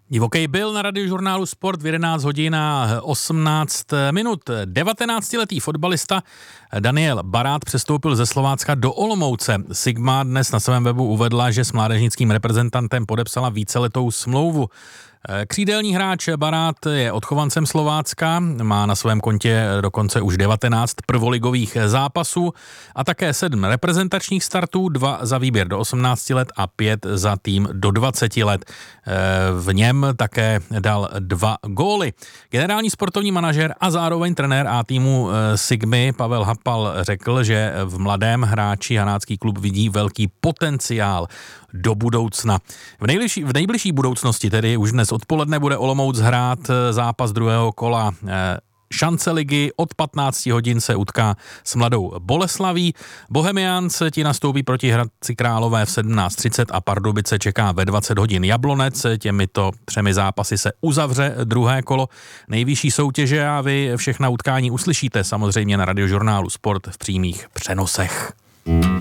Divokej byl na Radiožurnálu Sport v 11 hodin a 18 minut. 19-letý fotbalista Daniel Barát přestoupil ze Slovácka do Olomouce. Sigma dnes na svém webu uvedla, že s mládežnickým reprezentantem podepsala víceletou smlouvu. Křídelní hráč Barát je odchovancem Slovácka, má na svém kontě dokonce už 19 prvoligových zápasů a také 7 reprezentačních startů, 2 za výběr do 18 let a 5 za tým do 20 let. V něm také dal 2 góly. Generální sportovní manažer a zároveň trenér A týmu Sigmy Pavel Hapal řekl, že v mladém hráči hanácký klub vidí velký potenciál do budoucna. V nejbližší budoucnosti, tedy už dnes odpoledne, bude Olomouc hrát zápas druhého kola šance ligy. Od 15 hodin se utká s Mladou Boleslaví. Bohemians ti nastoupí proti Hradci Králové v 17:30 a Pardubice čeká ve 20 hodin Jablonec. Těmito 3 zápasy se uzavře druhé kolo nejvyšší soutěže a vy všechna utkání uslyšíte samozřejmě na Radiožurnálu Sport v přímých přenosech.